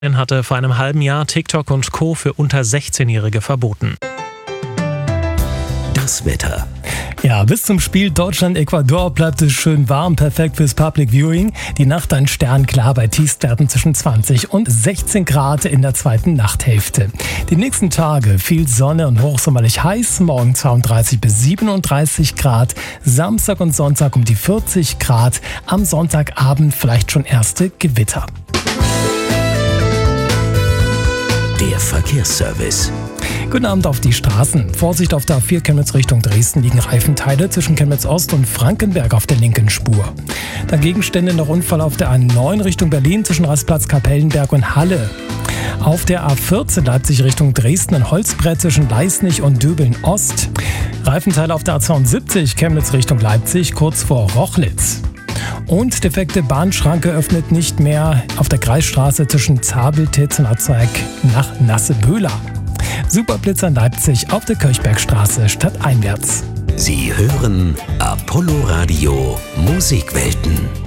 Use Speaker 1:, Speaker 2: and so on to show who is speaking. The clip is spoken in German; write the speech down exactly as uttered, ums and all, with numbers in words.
Speaker 1: hatte vor einem halben Jahr TikTok und Co. für unter sechzehnjährige verboten.
Speaker 2: Das Wetter.
Speaker 3: Ja, bis zum Spiel Deutschland-Ecuador bleibt es schön warm, perfekt fürs Public Viewing. Die Nacht dann sternklar bei Tiefstwerten zwischen zwanzig und sechzehn Grad in der zweiten Nachthälfte. Die nächsten Tage viel Sonne und hochsommerlich heiß, morgen zweiunddreißig bis siebenunddreißig Grad, Samstag und Sonntag um die vierzig Grad, am Sonntagabend vielleicht schon erste Gewitter.
Speaker 2: Der Verkehrsservice.
Speaker 3: Guten Abend auf die Straßen. Vorsicht auf der A vier Chemnitz Richtung Dresden liegen Reifenteile zwischen Chemnitz Ost und Frankenberg auf der linken Spur. Dann Gegenstände noch Unfall auf der A neun Richtung Berlin zwischen Rastplatz Kapellenberg und Halle. Auf der A vierzehn Leipzig Richtung Dresden ein Holzbrett zwischen Leisnig und Döbeln Ost. Reifenteile auf der A zweiundsiebzig Chemnitz Richtung Leipzig kurz vor Rochlitz. Und defekte Bahnschranke öffnet nicht mehr auf der Kreisstraße zwischen Zabeltitz und Azweig nach Nasseböhler. Superblitzer in Leipzig auf der Kirchbergstraße stadteinwärts.
Speaker 2: Sie hören Apollo Radio Musikwelten.